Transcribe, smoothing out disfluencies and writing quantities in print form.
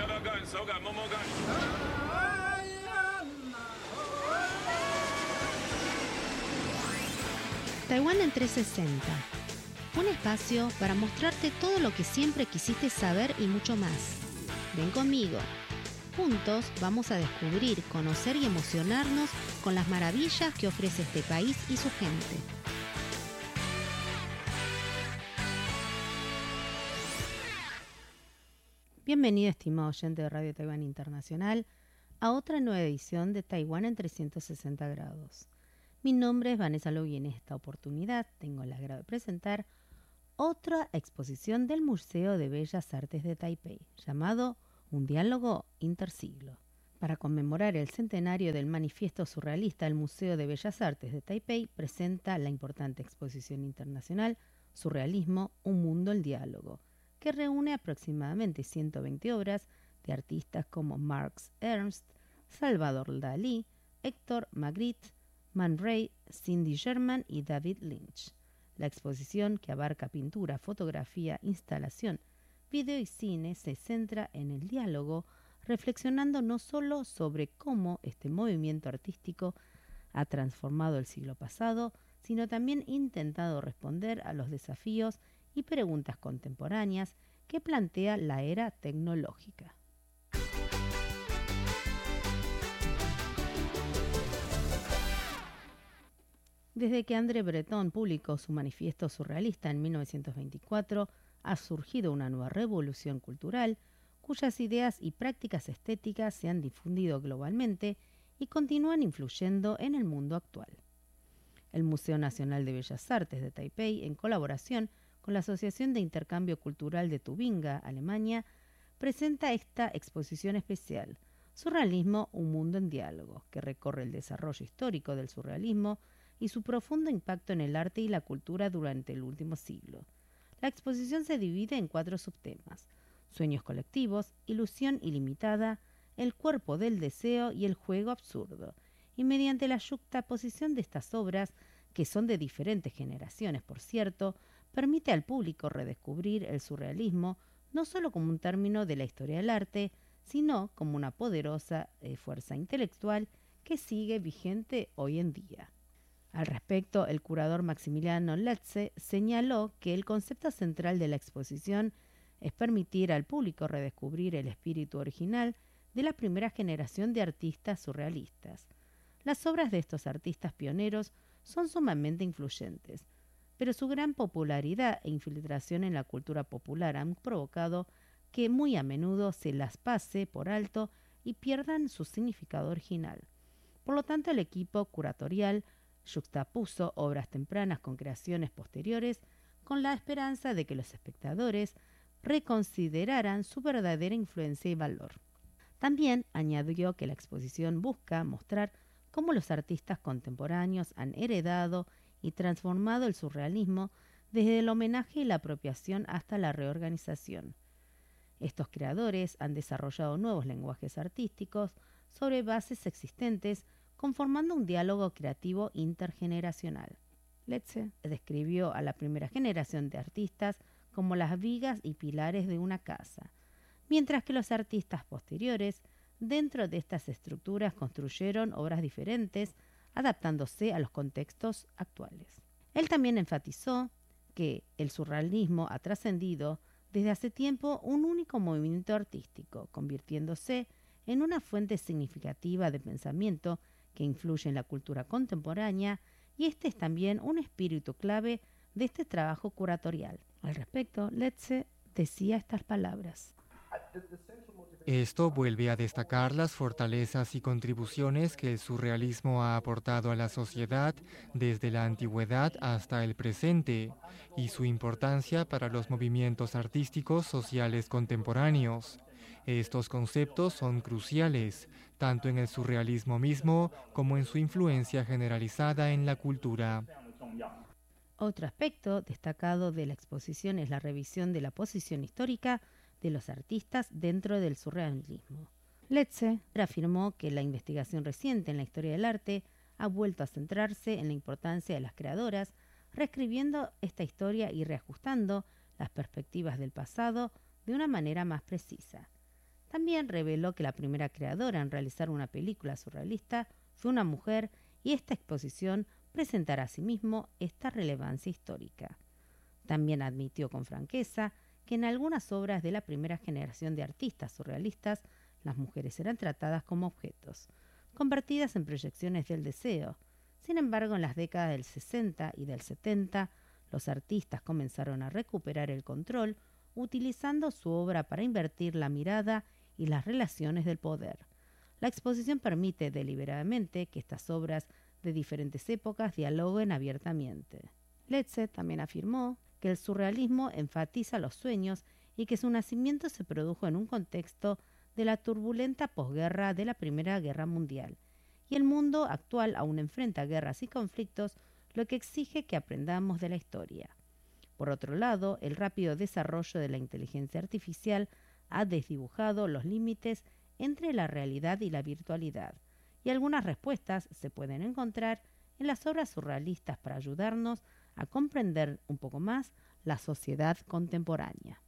Taiwán en 360. Un espacio para mostrarte todo lo que siempre quisiste saber y mucho más. Ven conmigo. Juntos vamos a descubrir, conocer y emocionarnos con las maravillas que ofrece este país y su gente. Bienvenido, estimado oyente de Radio Taiwán Internacional, a otra nueva edición de Taiwán en 360 grados. Mi nombre es Vanessa Lou y en esta oportunidad tengo el agrado de presentar otra exposición del Museo de Bellas Artes de Taipei, llamado Un diálogo intersiglo. Para conmemorar el centenario del Manifiesto Surrealista, el Museo de Bellas Artes de Taipei presenta la importante exposición internacional Surrealismo, un mundo en diálogo, que reúne aproximadamente 120 obras de artistas como Marx Ernst, Salvador Dalí, Héctor Magritte, Man Ray, Cindy Sherman y David Lynch. La exposición, que abarca pintura, fotografía, instalación, video y cine, se centra en el diálogo, reflexionando no solo sobre cómo este movimiento artístico ha transformado el siglo pasado, sino también intentado responder a los desafíos y preguntas contemporáneas que plantea la era tecnológica. Desde que André Breton publicó su manifiesto surrealista en 1924, ha surgido una nueva revolución cultural cuyas ideas y prácticas estéticas se han difundido globalmente y continúan influyendo en el mundo actual. El Museo Nacional de Bellas Artes de Taipei, en colaboración con la Asociación de Intercambio Cultural de Tubinga, Alemania, presenta esta exposición especial, Surrealismo, un mundo en diálogo, que recorre el desarrollo histórico del surrealismo y su profundo impacto en el arte y la cultura durante el último siglo. La exposición se divide en 4 subtemas: sueños colectivos, ilusión ilimitada, el cuerpo del deseo y el juego absurdo, y mediante la yuxtaposición de estas obras, que son de diferentes generaciones, por cierto, permite al público redescubrir el surrealismo no solo como un término de la historia del arte, sino como una poderosa fuerza intelectual que sigue vigente hoy en día. Al respecto, el curador Maximiliano Letze señaló que el concepto central de la exposición es permitir al público redescubrir el espíritu original de la primera generación de artistas surrealistas. Las obras de estos artistas pioneros son sumamente influyentes, pero su gran popularidad e infiltración en la cultura popular han provocado que muy a menudo se las pase por alto y pierdan su significado original. Por lo tanto, el equipo curatorial yuxtapuso obras tempranas con creaciones posteriores, con la esperanza de que los espectadores reconsideraran su verdadera influencia y valor. También añadió que la exposición busca mostrar cómo los artistas contemporáneos han heredado y transformado el surrealismo desde el homenaje y la apropiación hasta la reorganización. Estos creadores han desarrollado nuevos lenguajes artísticos sobre bases existentes, conformando un diálogo creativo intergeneracional. Letze describió a la primera generación de artistas como las vigas y pilares de una casa, mientras que los artistas posteriores, dentro de estas estructuras, construyeron obras diferentes, adaptándose a los contextos actuales. Él también enfatizó que el surrealismo ha trascendido desde hace tiempo un único movimiento artístico, convirtiéndose en una fuente significativa de pensamiento que influye en la cultura contemporánea, y este es también un espíritu clave de este trabajo curatorial. Al respecto, Letze decía estas palabras: Esto vuelve a destacar las fortalezas y contribuciones que el surrealismo ha aportado a la sociedad desde la antigüedad hasta el presente, y su importancia para los movimientos artísticos sociales contemporáneos. Estos conceptos son cruciales, tanto en el surrealismo mismo como en su influencia generalizada en la cultura. Otro aspecto destacado de la exposición es la revisión de la posición histórica de los artistas dentro del surrealismo. Letze afirmó que la investigación reciente en la historia del arte ha vuelto a centrarse en la importancia de las creadoras, reescribiendo esta historia y reajustando las perspectivas del pasado de una manera más precisa. También reveló que la primera creadora en realizar una película surrealista fue una mujer y esta exposición presentará asimismo esta relevancia histórica. También admitió con franqueza que en algunas obras de la primera generación de artistas surrealistas las mujeres eran tratadas como objetos, convertidas en proyecciones del deseo. Sin embargo, en las décadas del 60 y del 70, los artistas comenzaron a recuperar el control utilizando su obra para invertir la mirada y las relaciones del poder. La exposición permite deliberadamente que estas obras de diferentes épocas dialoguen abiertamente. Letze también afirmó que el surrealismo enfatiza los sueños y que su nacimiento se produjo en un contexto de la turbulenta posguerra de la Primera Guerra Mundial, y el mundo actual aún enfrenta guerras y conflictos, lo que exige que aprendamos de la historia. Por otro lado, el rápido desarrollo de la inteligencia artificial ha desdibujado los límites entre la realidad y la virtualidad, y algunas respuestas se pueden encontrar en las obras surrealistas para ayudarnos a comprender un poco más la sociedad contemporánea.